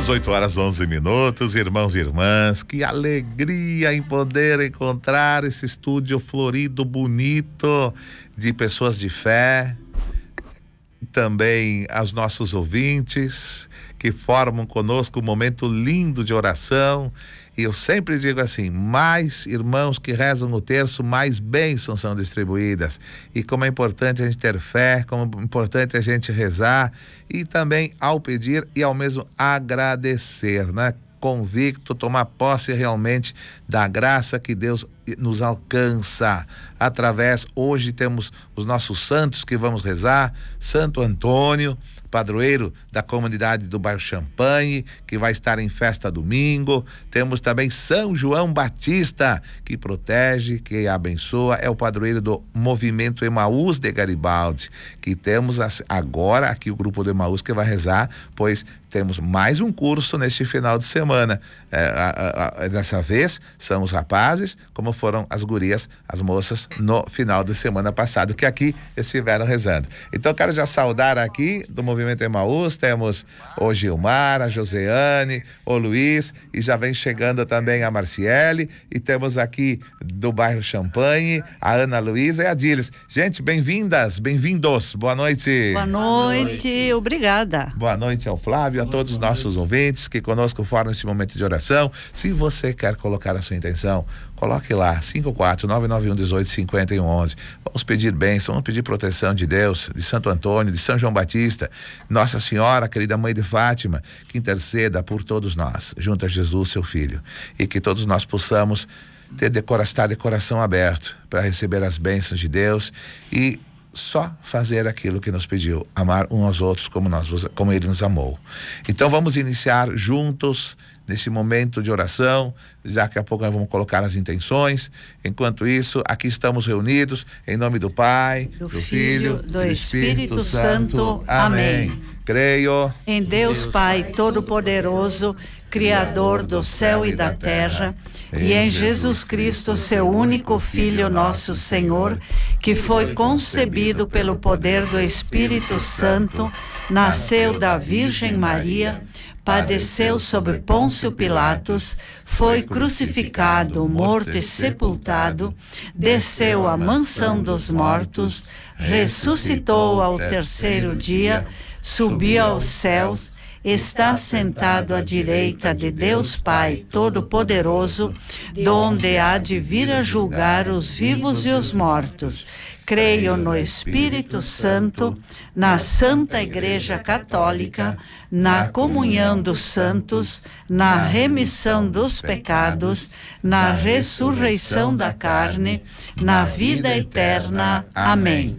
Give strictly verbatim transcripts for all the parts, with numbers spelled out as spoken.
dezoito horas, onze minutos, irmãos e irmãs, que alegria em poder encontrar esse estúdio florido, bonito, de pessoas de fé, também aos nossos ouvintes, que formam conosco um momento lindo de oração. E eu sempre digo assim, mais irmãos que rezam no terço, mais bênçãos são distribuídas. E como é importante a gente ter fé, como é importante a gente rezar, e também ao pedir e ao mesmo agradecer, né? Convicto, tomar posse realmente da graça que Deus nos alcança através, hoje temos os nossos santos que vamos rezar, Santo Antônio, padroeiro da comunidade do bairro Champanhe, que vai estar em festa domingo. Temos também São João Batista, que protege, que abençoa, é o padroeiro do Movimento Emaús de Garibaldi, que temos agora aqui o grupo do Emaús que vai rezar, pois temos mais um curso neste final de semana. É, a, a, a, dessa vez são os rapazes, como foram as gurias, as moças, no final de semana passado, que aqui estiveram rezando. Então, quero já saudar aqui do Movimento Emaús, temos o Gilmar, a Joseane, o Luiz, e já vem chegando também a Marciele, e temos aqui do bairro Champanhe, a Ana Luísa e a Diles. Gente, bem-vindas, bem-vindos, boa noite. Boa noite, boa noite. Obrigada. Boa noite ao Flávio, a todos os nossos ouvintes que conosco formam esse momento de oração. Se você quer colocar a sua intenção, coloque lá, cinco quatro nove nove um um oito cinco um um. Vamos pedir bênção, vamos pedir proteção de Deus, de Santo Antônio, de São João Batista, Nossa Senhora, querida Mãe de Fátima, que interceda por todos nós, junto a Jesus, seu Filho, e que todos nós possamos ter de coração, estar de coração aberto para receber as bênçãos de Deus e só fazer aquilo que nos pediu, amar uns aos outros como nós, como Ele nos amou. Então vamos iniciar juntos nesse momento de oração. Daqui a pouco nós vamos colocar as intenções. Enquanto isso, aqui estamos reunidos em nome do Pai, do, do Filho, Filho, do Espírito, Espírito Santo. Amém. Amém. Creio em Deus Pai Todo-Poderoso, Criador do céu e da terra, e em Jesus Cristo, seu único Filho, nosso Senhor, que foi concebido pelo poder do Espírito Santo, nasceu da Virgem Maria, padeceu sob Pôncio Pilatos, foi crucificado, morto e sepultado, desceu à mansão dos mortos, ressuscitou ao terceiro dia, subiu aos céus, está sentado à direita de Deus Pai Todo-Poderoso, donde há de vir a julgar os vivos e os mortos. Creio no Espírito Santo, na Santa Igreja Católica, na comunhão dos santos, na remissão dos pecados, na ressurreição da carne, na vida eterna. Amém.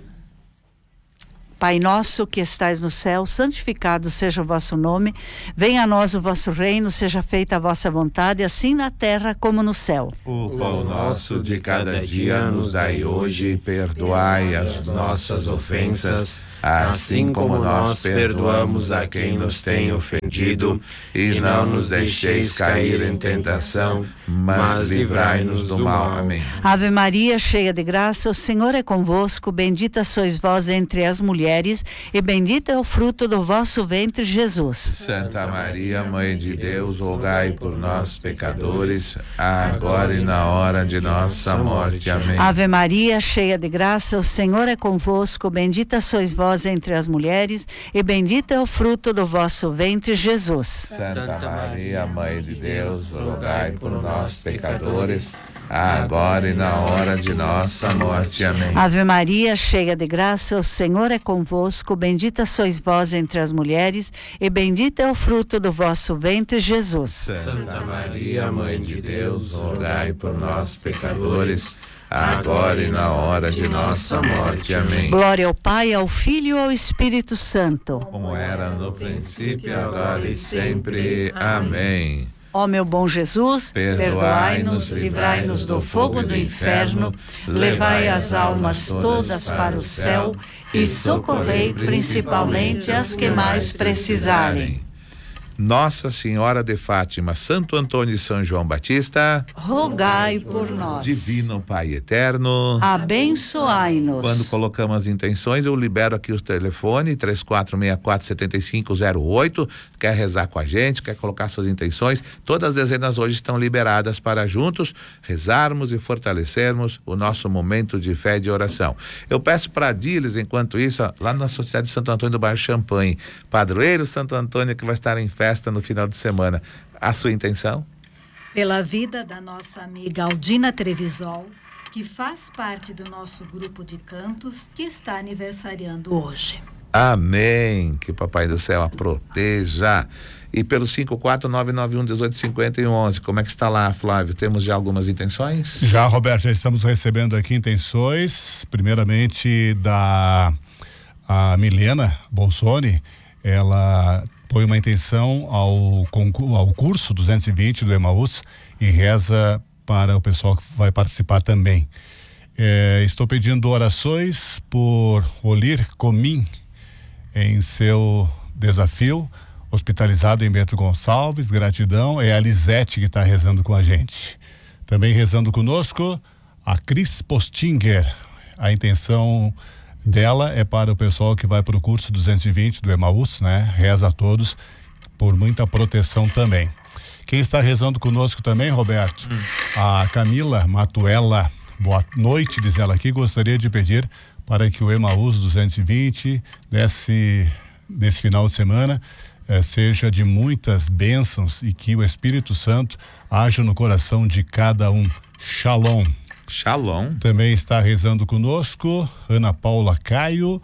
Pai nosso que estais no céu, santificado seja o vosso nome, venha a nós o vosso reino, seja feita a vossa vontade, assim na terra como no céu. O pão nosso de cada dia nos dai hoje, perdoai as nossas ofensas, assim como nós perdoamos a quem nos tem ofendido, e não nos deixeis cair em tentação, mas livrai-nos do mal. Amém. Ave Maria, cheia de graça, o Senhor é convosco, bendita sois vós entre as mulheres, e bendito é o fruto do vosso ventre, Jesus. Santa Maria, Mãe de Deus, rogai por nós, pecadores, agora e na hora de nossa morte. Amém. Ave Maria, cheia de graça, o Senhor é convosco, bendita sois vós entre as mulheres, e bendito é o fruto do vosso ventre, Jesus. Santa Maria, Mãe de Deus, rogai por nós, pecadores, agora e na hora de nossa morte. Amém. Ave Maria, cheia de graça, o Senhor é convosco, bendita sois vós entre as mulheres, e bendito é o fruto do vosso ventre, Jesus. Santa Maria, Mãe de Deus, rogai por nós, pecadores, agora e na hora de nossa morte. Amém. Glória ao Pai, ao Filho e ao Espírito Santo, como era no princípio, agora e sempre. Amém. Ó meu bom Jesus, perdoai-nos, livrai-nos do fogo do inferno, levai as almas todas para o céu e socorrei principalmente as que mais precisarem. Nossa Senhora de Fátima, Santo Antônio e São João Batista, rogai por nós. Divino Pai Eterno, abençoai-nos. Quando colocamos as intenções, eu libero aqui o telefone três quatro seis quatro sete cinco zero oito. Quer rezar com a gente, quer colocar suas intenções, todas as dezenas hoje estão liberadas para juntos rezarmos e fortalecermos o nosso momento de fé e de oração. Eu peço para Diles, enquanto isso, ó, lá na Sociedade de Santo Antônio do Bairro Champanhe, padroeiro Santo Antônio, que vai estar em festa no final de semana. A sua intenção? Pela vida da nossa amiga Aldina Trevisol, que faz parte do nosso grupo de cantos, que está aniversariando hoje. Amém. Que o Papai do Céu a proteja. E pelo cinco quatro nove nove um um oito cinco um como é que está lá, Flávio? Temos já algumas intenções? Já, Roberto, já estamos recebendo aqui intenções, primeiramente da a Milena Bolsoni. Ela põe uma intenção ao, concurso, ao curso duzentos e vinte do Emaús e reza para o pessoal que vai participar também. É, estou pedindo orações por Olir Comim em seu desafio, hospitalizado em Bento Gonçalves. Gratidão. É a Lisete que está rezando com a gente. Também rezando conosco a Cris Postinger. A intenção dela é para o pessoal que vai para o curso duzentos e vinte do Emaús, né? Reza a todos por muita proteção também. Quem está rezando conosco também, Roberto? Hum. A Camila Matuela. Boa noite, diz ela aqui. Gostaria de pedir para que o Emaús duzentos e vinte desse, desse final de semana eh, seja de muitas bênçãos e que o Espírito Santo haja no coração de cada um. Shalom. Shalom. Também está rezando conosco Ana Paula Caio.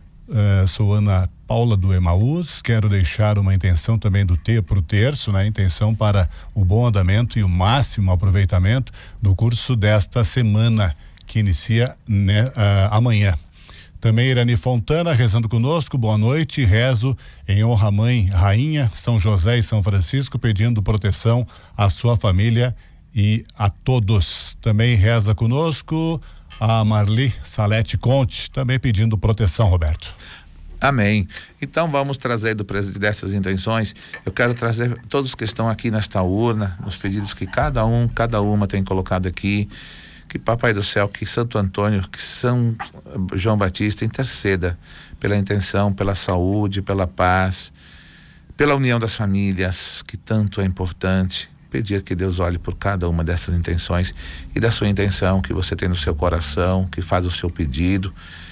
Uh, sou Ana Paula do Emaús. Quero deixar uma intenção também do T para o terço, né? Intenção para o bom andamento e o máximo aproveitamento do curso desta semana que inicia, né, uh, amanhã. Também Irani Fontana rezando conosco. Boa noite. Rezo em honra à mãe Rainha São José e São Francisco, pedindo proteção à sua família e a todos. Também reza conosco a Marli Salete Conte, também pedindo proteção, Roberto. Amém. Então vamos trazer do presente dessas intenções. Eu quero trazer todos que estão aqui nesta urna, os pedidos que cada um, cada uma tem colocado aqui. Que Papai do Céu, que Santo Antônio, que São João Batista interceda pela intenção, pela saúde, pela paz, pela união das famílias, que tanto é importante. Pedir que Deus olhe por cada uma dessas intenções e da sua intenção que você tem no seu coração, que faz o seu pedido.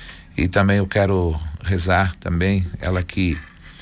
E também eu quero rezar também, ela que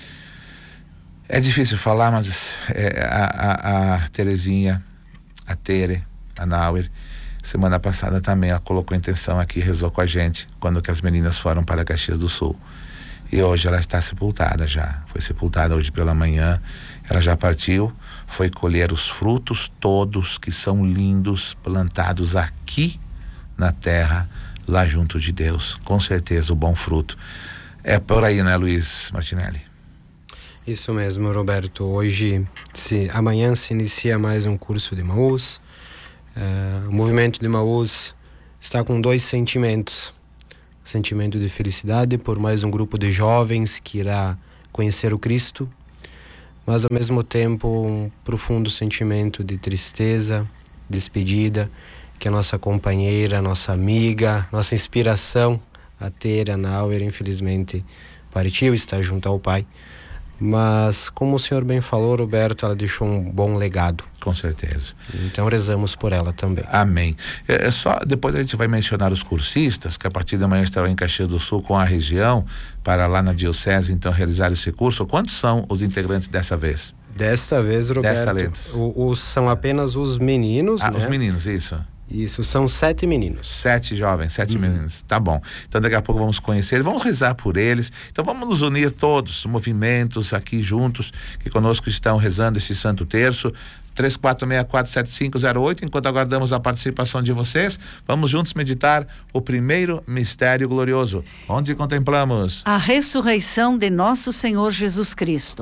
é difícil falar, mas é, a, a, a Terezinha, a Tere, a Nauer, semana passada também ela colocou a intenção aqui, rezou com a gente quando que as meninas foram para Caxias do Sul. E hoje ela está sepultada já, foi sepultada hoje pela manhã, ela já partiu, foi colher os frutos todos que são lindos, plantados aqui na terra, lá junto de Deus, com certeza o bom fruto. É por aí, né, Luiz Martinelli? Isso mesmo, Roberto. Hoje, se, amanhã se inicia mais um curso de Emaús. Uh, o movimento de Emaús está com dois sentimentos. O sentimento de felicidade por mais um grupo de jovens que irá conhecer o Cristo, mas ao mesmo tempo um profundo sentimento de tristeza, despedida, que a nossa companheira, nossa amiga, nossa inspiração, a Tere, a Nauer, infelizmente partiu, está junto ao Pai. Mas, como o senhor bem falou, Roberto, ela deixou um bom legado. Com certeza. Então rezamos por ela também. Amém. É, é só, depois a gente vai mencionar os cursistas, que a partir da manhã estarão em Caxias do Sul com a região, para lá na diocese, então, realizar esse curso. Quantos são os integrantes dessa vez? Desta vez, Roberto, Dez talentos. O, os, são apenas os meninos, ah, né? Os meninos, isso. Isso, são sete meninos. Sete jovens, sete Uhum. meninos, tá bom. Então daqui a pouco vamos conhecer, vamos rezar por eles. Então vamos nos unir todos, movimentos aqui juntos, que conosco estão rezando esse Santo Terço. três quatro seis quatro sete cinco zero oito, enquanto aguardamos a participação de vocês, vamos juntos meditar o primeiro mistério glorioso, onde contemplamos a ressurreição de nosso Senhor Jesus Cristo.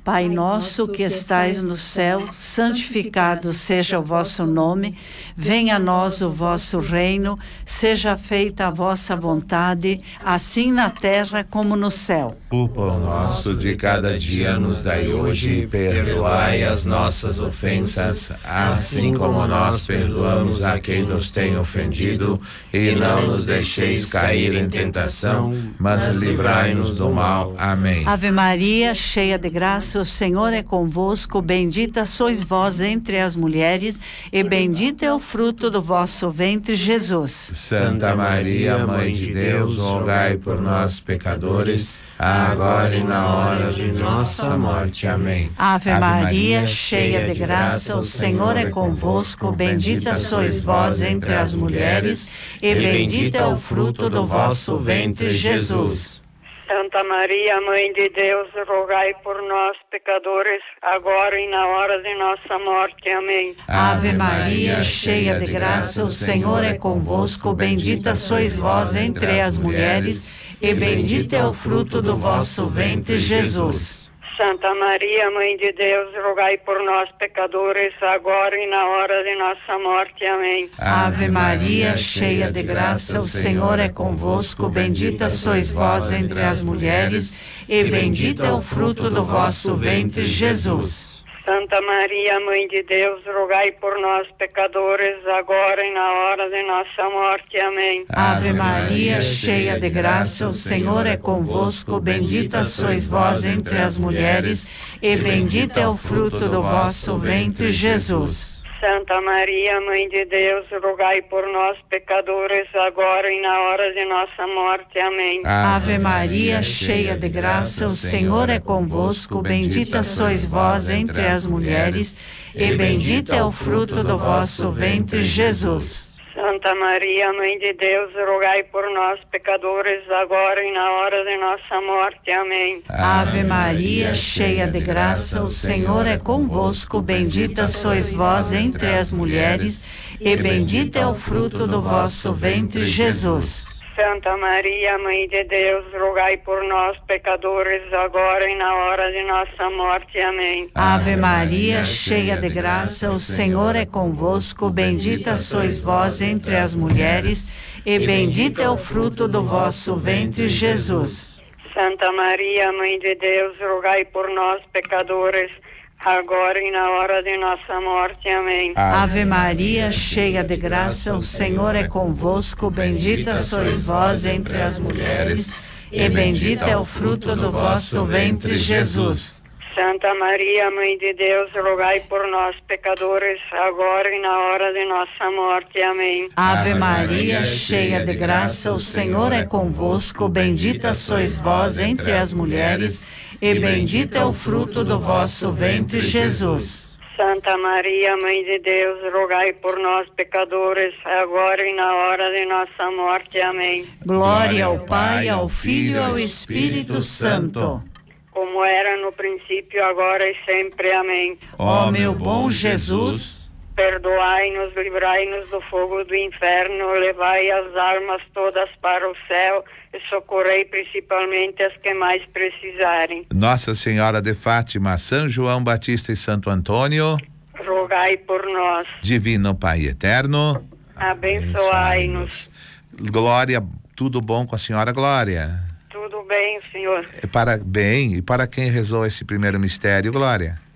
Pai nosso que estais no céu, santificado seja o vosso nome, venha a nós o vosso reino, seja feita a vossa vontade, assim na terra como no céu. O pão nosso de cada dia nos dai hoje, perdoai as nossas ofensas, assim como nós perdoamos a quem nos tem ofendido, e não nos deixeis cair em tentação, mas livrai-nos do mal. Amém. Ave Maria, cheia de graça, o Senhor é convosco, bendita sois vós entre as mulheres, e bendito é o fruto do vosso ventre, Jesus. Santa Maria, Mãe de Deus, rogai por nós, pecadores, agora e na hora de nossa morte. Amém. Ave Maria, cheia de graça, o Senhor é convosco, bendita sois vós entre as mulheres, e bendito é o fruto do vosso ventre, Jesus. Santa Maria, Mãe de Deus, rogai por nós, pecadores, agora e na hora de nossa morte. Amém. Ave Maria, cheia de graça, o Senhor é convosco, bendita sois vós entre as mulheres, e bendito é o fruto do vosso ventre, Jesus. Santa Maria, Mãe de Deus, rogai por nós, pecadores, agora e na hora de nossa morte. Amém. Ave Maria, cheia de graça, o Senhor é convosco, bendita sois vós entre as mulheres, e bendito é o fruto do vosso ventre, Jesus. Santa Maria, Mãe de Deus, rogai por nós, pecadores, agora e na hora de nossa morte. Amém. Ave Maria, cheia de graça, o Senhor é convosco, bendita sois vós entre as mulheres, e bendito é o fruto do vosso ventre, Jesus. Santa Maria, Mãe de Deus, rogai por nós, pecadores, agora e na hora de nossa morte. Amém. Ave Maria, cheia de graça, o Senhor é convosco, bendita sois vós entre as mulheres, e bendito é o fruto do vosso ventre, Jesus. Santa Maria, Mãe de Deus, rogai por nós, pecadores, agora e na hora de nossa morte. Amém. Ave Maria, cheia de graça, o Senhor é convosco, bendita sois vós entre as mulheres, e bendito é o fruto do vosso ventre, Jesus. Santa Maria, Mãe de Deus, rogai por nós, pecadores, agora e na hora de nossa morte. Amém. Ave Maria, cheia de graça, o Senhor é convosco, bendita sois vós entre as mulheres, e bendito é o fruto do vosso ventre, Jesus. Santa Maria, Mãe de Deus, rogai por nós, pecadores, agora e na hora de nossa morte. Amém. Ave Maria, cheia de graça, o Senhor é convosco, bendita sois vós entre as mulheres, e bendito é o fruto do vosso ventre, Jesus. Santa Maria, Mãe de Deus, rogai por nós, pecadores, agora e na hora de nossa morte. Amém. Ave Maria, cheia de graça, o Senhor é convosco, bendita sois vós entre as mulheres, e bendito é o fruto do vosso ventre, Jesus. Santa Maria, Mãe de Deus, rogai por nós, pecadores, agora e na hora de nossa morte. Amém. Glória ao Pai, ao Filho e ao Espírito Santo. Como era no princípio, agora e sempre. Amém. Ó meu bom Jesus, perdoai-nos, livrai-nos do fogo do inferno, levai as almas todas para o céu e socorrei principalmente as que mais precisarem. Nossa Senhora de Fátima, São João Batista e Santo Antônio, rogai por nós. Divino Pai Eterno, abençoai-nos. Glória, tudo bom com a Senhora Glória? Tudo bem, Senhor. E para bem, e para quem rezou esse primeiro mistério, Glória?